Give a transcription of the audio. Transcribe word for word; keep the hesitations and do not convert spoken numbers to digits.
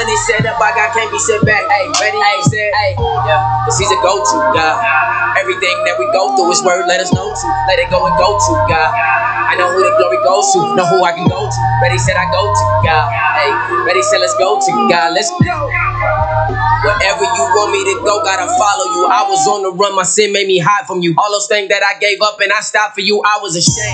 When they set up, I got can't be set back. Hey, ready? Hey, said, hey, yeah. Cause he's a go-to guy. Everything that we go through is word, let us know to. Let it go and go to God. I know who the glory goes to, know who I can go to. Ready said I go to God. Hey, ready said let's go to God. Let's go. Wherever you want me to go, gotta follow you. I was on the run, my sin made me hide from you. All those things that I gave up and I stopped for you, I was ashamed.